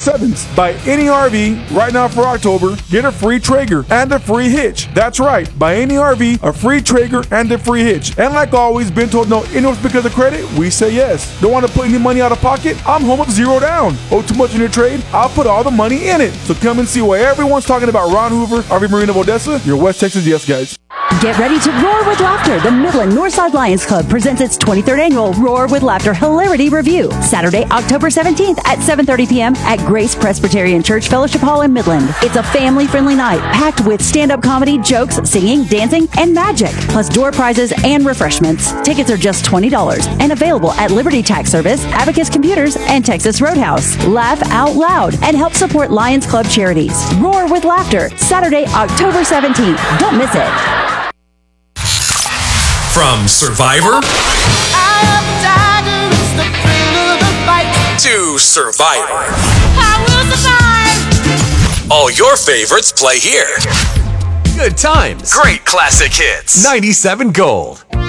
7th. Buy any RV right now for October, get a free Traeger and a free hitch. That's right, buy any RV, a free Traeger and a free hitch. And like always, been told no interest because of credit? We say yes. Don't want to put any money out of pocket? I'm home of 0 down. Owe too much in your trade? I'll put all the money in it. So come and see why everyone's talking about Ron Hoover, RV Marina of Odessa, your West Texas yes guys. Get ready to roar with laughter. The Midland Northside Lions Club presents its 23rd annual Roar with Laughter Hilarity Review, Saturday, October 17th at 7:30 p.m. at Grace Presbyterian Church Fellowship Hall in Midland. It's a family-friendly night packed with stand-up comedy, jokes, singing, dancing, and magic, plus door prizes and refreshments. Tickets are just $20 and available at Liberty Tax Service, Abacus Computers, and Texas Roadhouse. Laugh out loud and help support Lions Club charities. Roar with Laughter, Saturday, October 17th. Don't miss it. From Survivor to Survivor. I will survive. All your favorites play here. Good times. Great classic hits. 97 Gold.